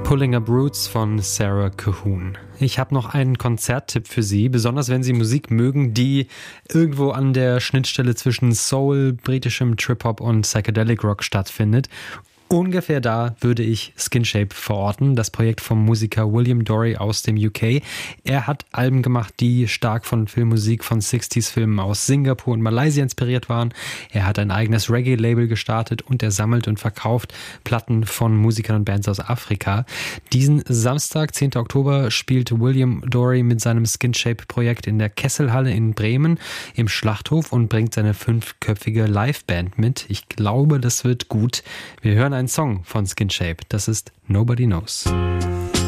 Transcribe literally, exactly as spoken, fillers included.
Pulling Up Roots von Sarah Cahoon. Ich habe noch einen Konzerttipp für Sie, besonders wenn Sie Musik mögen, die irgendwo an der Schnittstelle zwischen Soul, britischem Trip-Hop und Psychedelic Rock stattfindet. Ungefähr da würde ich Skinshape verorten, das Projekt vom Musiker William Dorey aus dem U K. Er hat Alben gemacht, die stark von Filmmusik von sechziger-Filmen aus Singapur und Malaysia inspiriert waren. Er hat ein eigenes Reggae-Label gestartet und er sammelt und verkauft Platten von Musikern und Bands aus Afrika. Diesen Samstag, zehnten Oktober, spielt William Dorey mit seinem Skinshape-Projekt in der Kesselhalle in Bremen im Schlachthof und bringt seine fünfköpfige Liveband mit. Ich glaube, das wird gut. Wir hören einen Song von Skinshape. Das ist Nobody Knows.